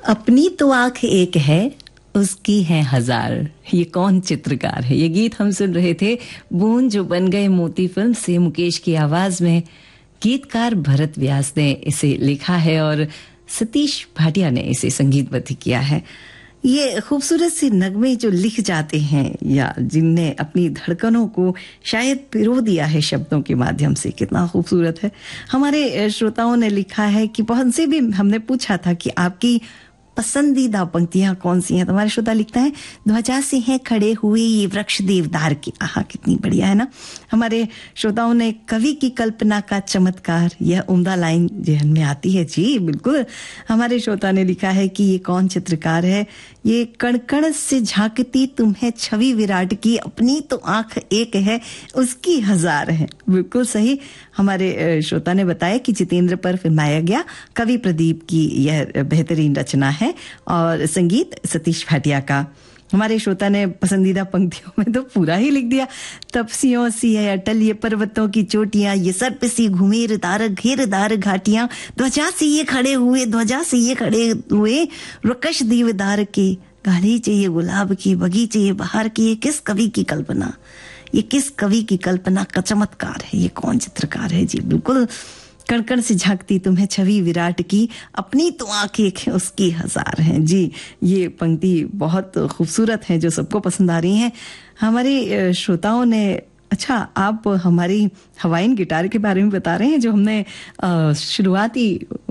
अपनी तो आंख एक है, उसकी है हजार, ये कौन चित्रकार है। ये गीत हम सुन रहे थे बूंद जो बन गए मोती फिल्म से मुकेश की आवाज में। गीतकार भरत व्यास ने इसे लिखा है और सतीश भाटिया ने इसे संगीतबद्ध किया है। ये खूबसूरत से नगमे जो लिख जाते हैं या जिनने अपनी धड़कनों को शायद पिरो दिया है शब्दों के माध्यम से, कितना खूबसूरत है। हमारे श्रोताओं ने लिखा है कि बहुत से भी हमने पूछा था कि आपकी पसंदीदा पंक्तियां कौन सी हैं, तो हमारे श्रोता लिखता है ध्वजा से हैं खड़े हुए ये वृक्ष देवदार के। आहा, कितनी बढ़िया है ना। हमारे श्रोताओं ने कवि की कल्पना का चमत्कार, यह उम्दा लाइन जहन में आती है। जी बिल्कुल। हमारे श्रोता ने लिखा है कि ये कौन चित्रकार है, ये कण-कण से झांकती तुम्हें छवि विराट की, अपनी तो आंख एक है उसकी हजार है। बिल्कुल सही। हमारे श्रोता ने बताया कि जितेंद्र पर फिल्माया गया कवि प्रदीप की यह बेहतरीन रचना है और संगीत सतीश भाटिया का। हमारे श्रोता ने पसंदीदा पंक्तियों में तो पूरा ही लिख दिया। तपसियों सी है अटल ये पर्वतों की चोटियां, ये सर्प सी घुमेरदार घेरदार घाटियां, ध्वजा से ये खड़े हुए, ध्वजा से ये खड़े हुए रकश दीवदार के, गालीचे ये गुलाब की, बगीचे ये बहार की। ये किस कवि की कल्पना, ये किस कवि की कल्पना का चमत्कार है, ये कौन चित्रकार है। जी बिल्कुल। कण-कण से झांकती तुम्हें छवि विराट की, अपनी तो आंख एक है उसकी हजार है। जी ये पंक्ति बहुत खूबसूरत है जो सबको पसंद आ रही हैं। हमारे श्रोताओं ने, अच्छा आप हमारी हवाइन गिटार के बारे में बता रहे हैं जो हमने शुरुआती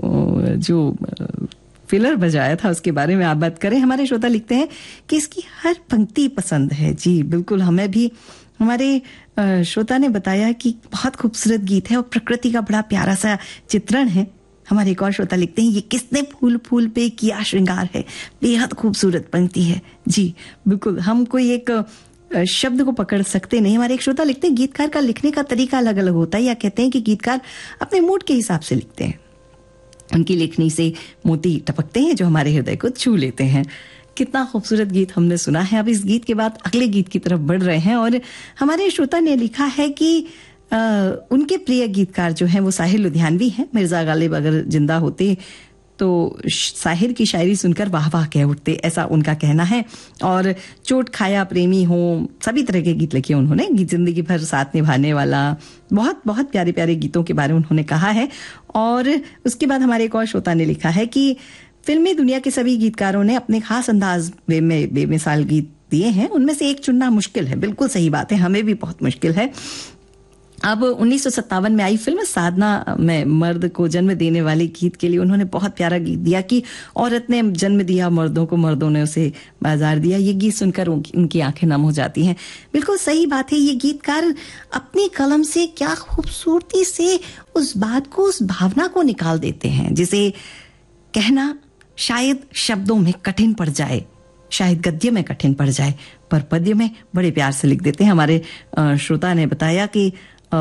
जो फिलर बजाया था उसके बारे में आप बात करें। हमारे श्रोता लिखते हैं कि इसकी हर पंक्ति पसंद है। जी बिल्कुल, हमें भी। हमारे श्रोता ने बताया कि बहुत खूबसूरत गीत है और प्रकृति का बड़ा प्यारा सा चित्रण है। हमारे एक और श्रोता लिखते हैं ये किसने फूल फूल पे किया श्रृंगार है, बेहद खूबसूरत पंक्ति है। जी बिल्कुल, हम कोई एक शब्द को पकड़ सकते नहीं। हमारे एक श्रोता लिखते हैं गीतकार का लिखने का तरीका अलग अलग होता है, या कहते हैं कि गीतकार अपने मूड के हिसाब से लिखते हैं, उनकी लेखनी से मोती टपकते हैं जो हमारे हृदय को छू लेते हैं। कितना खूबसूरत गीत हमने सुना है। अब इस गीत के बाद अगले गीत की तरफ बढ़ रहे हैं और हमारे श्रोता ने लिखा है कि उनके प्रिय गीतकार जो हैं वो साहिर लुधियानवी हैं। मिर्जा गालिब अगर जिंदा होते तो साहिर की शायरी सुनकर वाह वाह कह उठते, ऐसा उनका कहना है। और चोट खाया प्रेमी हो, सभी तरह के गीत लिखे उन्होंने। जिंदगी भर साथ निभाने वाला, बहुत बहुत प्यारे प्यारे गीतों के बारे में उन्होंने कहा है। और उसके बाद हमारे एक और श्रोता ने लिखा है कि फिल्मी दुनिया के सभी गीतकारों ने अपने खास अंदाज में बेमिसाल गीत दिए हैं, उनमें से एक चुनना मुश्किल है। बिल्कुल सही बात है, हमें भी बहुत मुश्किल है। अब 1957 में आई फिल्म साधना में मर्द को जन्म देने वाले गीत के लिए उन्होंने बहुत प्यारा गीत दिया कि औरत ने जन्म दिया मर्दों को, मर्दों ने उसे बाजार दिया। ये गीत सुनकर उनकी आंखें नम हो जाती हैं। बिल्कुल सही बात है। ये गीतकार अपनी कलम से क्या खूबसूरती से उस बात को, उस भावना को निकाल देते हैं जिसे कहना शायद शब्दों में कठिन पड़ जाए, शायद गद्य में कठिन पड़ जाए, पर पद्य में बड़े प्यार से लिख देते हैं। हमारे श्रोता ने बताया कि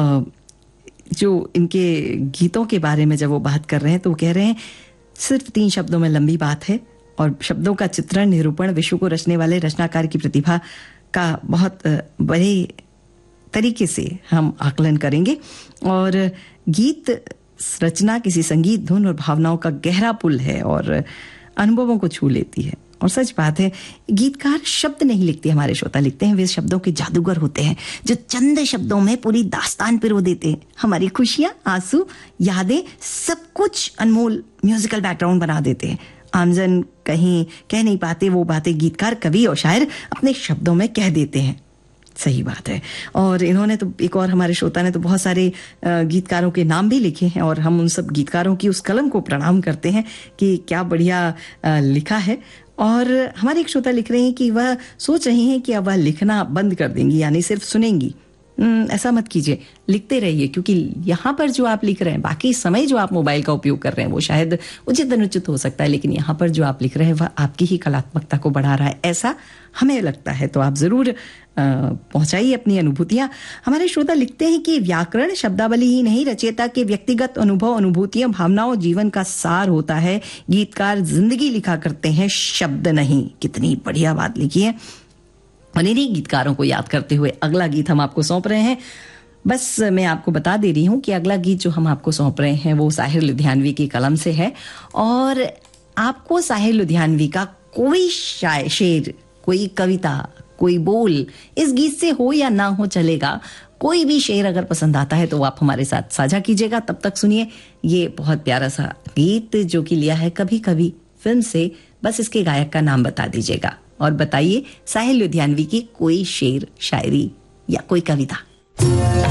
जो इनके गीतों के बारे में जब वो बात कर रहे हैं तो वो कह रहे हैं सिर्फ 3 शब्दों में लंबी बात है और शब्दों का चित्रण, निरूपण, विश्व को रचने वाले रचनाकार की प्रतिभा का बहुत बड़े तरीके से हम आकलन करेंगे। और गीत रचना किसी संगीत, धुन और भावनाओं का गहरा पुल है और अनुभवों को छू लेती है। और सच बात है, गीतकार शब्द नहीं लिखते, हमारे श्रोता लिखते हैं, वे शब्दों के जादूगर होते हैं जो चंद शब्दों में पूरी दास्तान पिरो देते हैं। हमारी खुशियां, आंसू, यादें, सब कुछ अनमोल म्यूजिकल बैकग्राउंड बना देते हैं। आमजन कहीं कह नहीं पाते वो बातें गीतकार, कवि और शायर अपने शब्दों में कह देते हैं। सही बात है। और इन्होंने तो, एक और हमारे श्रोता ने तो बहुत सारे गीतकारों के नाम भी लिखे हैं और हम उन सब गीतकारों की उस कलम को प्रणाम करते हैं कि क्या बढ़िया लिखा है। और हमारे एक श्रोता लिख रहे हैं कि वह सोच रही हैं कि अब वह लिखना बंद कर देंगी, यानी सिर्फ सुनेंगी। ऐसा मत कीजिए, लिखते रहिए, क्योंकि यहाँ पर जो आप लिख रहे हैं, बाकी समय जो आप मोबाइल का उपयोग कर रहे हैं वो शायद उचित अनुचित हो सकता है, लेकिन यहाँ पर जो आप लिख रहे हैं वह आपकी ही कलात्मकता को बढ़ा रहा है, ऐसा हमें लगता है। तो आप जरूर पहुंचाइए अपनी अनुभूतियां। हमारे श्रोता लिखते हैं कि व्याकरण शब्दावली ही नहीं, रचयिता के व्यक्तिगत अनुभव, अनुभूतियां, भावनाओं जीवन का सार होता है। गीतकार जिंदगी लिखा करते हैं, शब्द नहीं। कितनी बढ़िया बात लिखी है। और इन्हीं गीतकारों को याद करते हुए अगला गीत हम आपको सौंप रहे हैं। बस मैं आपको बता दे रही हूं कि अगला गीत जो हम आपको सौंप रहे हैं वो साहिर लुधियानवी की कलम से है और आपको साहिल लुधियानवी का कोई शेर, कोई कविता, कोई बोल इस गीत से हो या ना हो चलेगा, कोई भी शेर अगर पसंद आता है तो आप हमारे साथ साझा कीजिएगा। तब तक सुनिए ये बहुत प्यारा सा गीत जो कि लिया है कभी कभी फिल्म से। बस इसके गायक का नाम बता दीजिएगा और बताइए साहिल लुधियानवी की कोई शेर, शायरी या कोई कविता।